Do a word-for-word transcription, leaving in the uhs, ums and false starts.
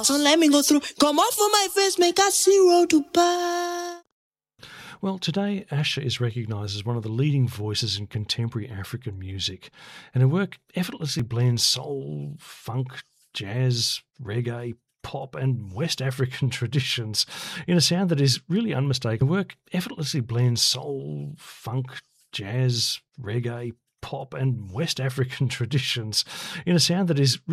So let me go through. Come off of my face, make I see road to buy. Well, today Asha is recognised as one of the leading voices in contemporary African music, and her work effortlessly blends soul, funk, jazz, reggae, pop and West African traditions in a sound that is really unmistakable. Her work effortlessly blends soul, funk, jazz, reggae, pop and West African traditions in a sound that is